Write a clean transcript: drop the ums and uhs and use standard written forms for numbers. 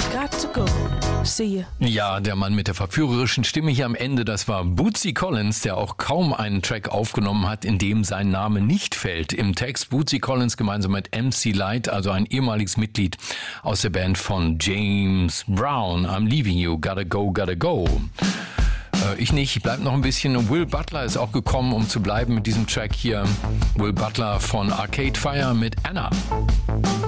got to go. See ya. Ja, der Mann mit der verführerischen Stimme hier am Ende, das war Bootsy Collins, der auch kaum einen Track aufgenommen hat, in dem sein Name nicht fällt. Im Text Bootsy Collins gemeinsam mit MC Lyte, also ein ehemaliges Mitglied aus der Band von James Brown. I'm leaving you, gotta go, gotta go. Ich nicht, bleib noch ein bisschen. Will Butler ist auch gekommen, um zu bleiben mit diesem Track hier. Will Butler von Arcade Fire mit Anna.